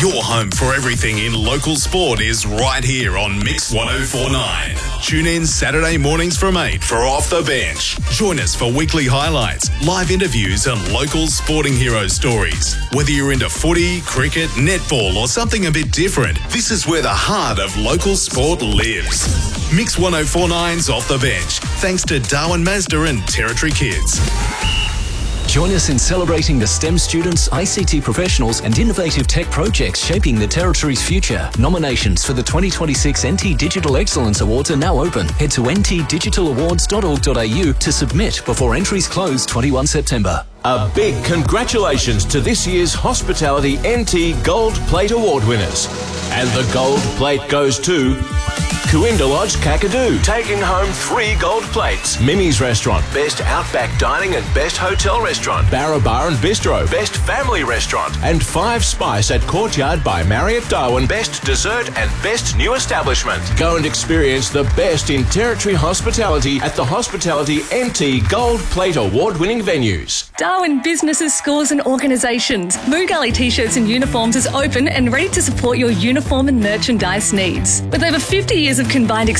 Your home for everything in local sport is right here on Mix 1049. Tune in Saturday mornings from 8 for Off the Bench. Join us for weekly highlights, live interviews and local sporting hero stories. Whether you're into footy, cricket, netball or something a bit different, this is where the heart of local sport lives. Mix 1049's Off the Bench, thanks to Darwin Mazda and Territory Kids. Join us in celebrating the STEM students, ICT professionals and innovative tech projects shaping the Territory's future. Nominations for the 2026 NT Digital Excellence Awards are now open. Head to ntdigitalawards.org.au to submit before entries close 21 September. A big congratulations to this year's Hospitality NT Gold Plate Award winners. And the Gold Plate goes to Cooinda Lodge Kakadu, taking home 3 gold plates. Mimi's Restaurant, Best Outback Dining and Best Hotel Restaurant. Barra Bar and Bistro, Best Family Restaurant. And 5 Spice at Courtyard by Marriott Darwin, Best Dessert and Best New Establishment. Go and experience the best in Territory hospitality at the Hospitality NT Gold Plate Award-winning venues. Darwin Businesses, Schools and Organisations. Moo Gully T-shirts and uniforms is open and ready to support your uniform and merchandise needs. With over 50 years of combined